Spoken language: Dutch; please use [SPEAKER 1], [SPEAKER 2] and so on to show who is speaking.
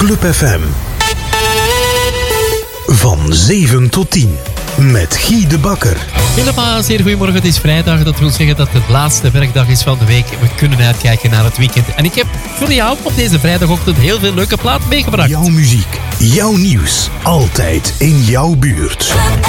[SPEAKER 1] Club FM. Van 7 tot 10. Met Guy de Bakker.
[SPEAKER 2] Helemaal, zeer goedemorgen. Het is vrijdag. Dat wil zeggen dat het de laatste werkdag is van de week. We kunnen uitkijken naar het weekend. En ik heb voor jou op deze vrijdagochtend heel veel leuke plaat meegebracht.
[SPEAKER 1] Jouw muziek, jouw nieuws. Altijd in jouw buurt.